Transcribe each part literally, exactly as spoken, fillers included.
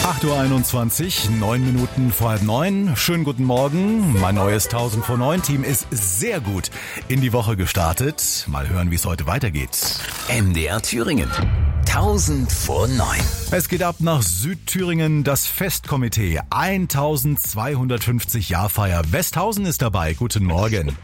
acht Uhr einundzwanzig, neun Minuten vor halb neun. Schönen guten Morgen. Mein neues tausend vor neun Team ist sehr gut in die Woche gestartet. Mal hören, wie es heute weitergeht. M D R Thüringen. tausend vor neun. Es geht ab nach Südthüringen. Das Festkomitee. eintausendzweihundertfünfzig Jahrfeier. Westhausen ist dabei. Guten Morgen.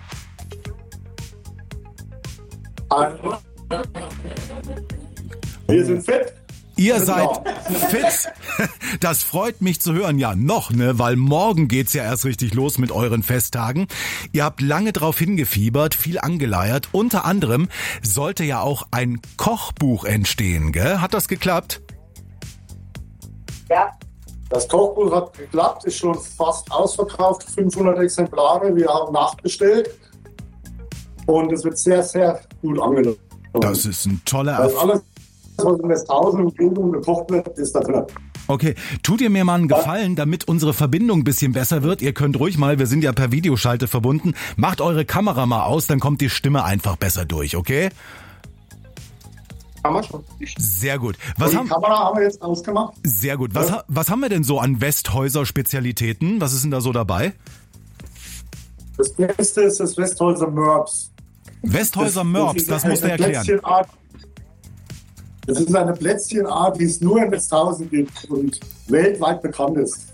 Wir sind fit. Ihr seid fit. Das freut mich zu hören. Ja, noch, ne, weil morgen geht's ja erst richtig los mit euren Festtagen. Ihr habt lange drauf hingefiebert, viel angeleiert. Unter anderem sollte ja auch ein Kochbuch entstehen, gell? Hat das geklappt? Ja. Das Kochbuch hat geklappt, ist schon fast ausverkauft, fünfhundert Exemplare. Wir haben nachbestellt und es wird sehr, sehr gut angenommen. Das ist ein toller Das Erfolg. alles, was in Westhausen und Umgebung gekocht wird, ist da drin. Okay, tut ihr mir mal einen Gefallen, damit unsere Verbindung ein bisschen besser wird. Ihr könnt ruhig mal, wir sind ja per Videoschalte verbunden, macht eure Kamera mal aus, dann kommt die Stimme einfach besser durch, okay? Kann man schon. Sehr gut. Was die haben, Kamera haben wir jetzt ausgemacht. sehr gut. Was, ha- was haben wir denn so an Westhäuser Spezialitäten? Was ist denn da so dabei? Das Beste ist das Westhäuser Mörbs. Westhäuser Mörbs, das musst du eine erklären. Plätzchenart- Das ist eine Plätzchenart, die es nur in Westhausen gibt und weltweit bekannt ist.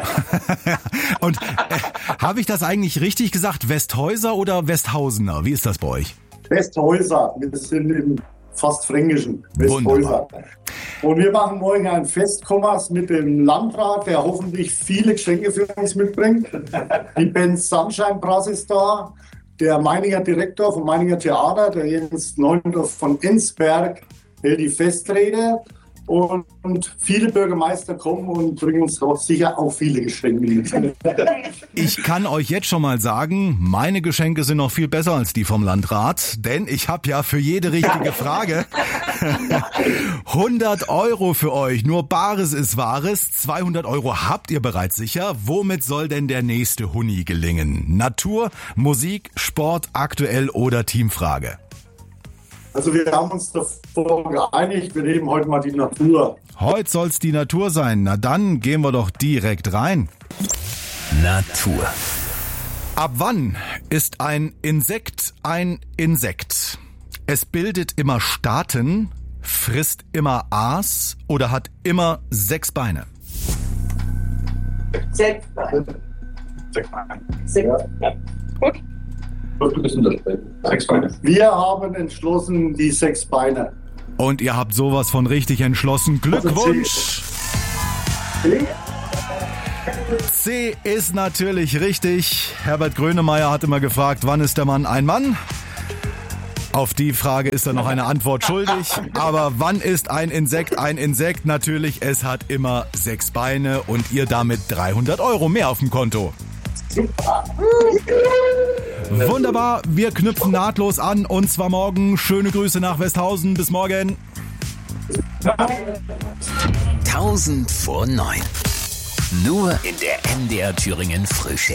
Und äh, habe ich das eigentlich richtig gesagt? Westhäuser oder Westhausener? Wie ist das bei euch? Westhäuser, wir sind im fast fränkischen Westhäuser. Wunderbar. Und wir machen morgen ein Festkommers mit dem Landrat, der hoffentlich viele Geschenke für uns mitbringt. Die Band Sunshine Brass ist da, der Meininger Direktor vom Meininger Theater, der Jens Neundorf von Enzberg, hält die Festrede. Und, und viele Bürgermeister kommen und bringen uns doch sicher auch viele Geschenke mit. Ich kann euch jetzt schon mal sagen, meine Geschenke sind noch viel besser als die vom Landrat, denn ich habe ja für jede richtige Frage hundert Euro für euch. Nur Bares ist Wahres. zweihundert Euro habt ihr bereits sicher. Womit soll denn der nächste Huni gelingen? Natur, Musik, Sport, aktuell oder Teamfrage? Also wir haben uns davor geeinigt, wir nehmen heute mal die Natur. Heute soll's die Natur sein. Na dann gehen wir doch direkt rein. Natur. Ab wann ist ein Insekt ein Insekt? Es bildet immer Staaten, frisst immer Aas oder hat immer sechs Beine? Sechs Beine. Sechs Beine. Sechs. Ja. Gut. Sechs Beine. Wir haben entschlossen die sechs Beine. Und ihr habt sowas von richtig entschlossen. Glückwunsch! C ist natürlich richtig. Herbert Grönemeyer hat immer gefragt, wann ist der Mann ein Mann? Auf die Frage ist er noch eine Antwort schuldig. Aber wann ist ein Insekt ein Insekt? Natürlich, es hat immer sechs Beine und ihr damit dreihundert Euro mehr auf dem Konto. Wunderbar, wir knüpfen nahtlos an und zwar morgen. Schöne Grüße nach Westhausen, bis morgen. tausend vor neun. Nur in der M D R Thüringen Frühschicht.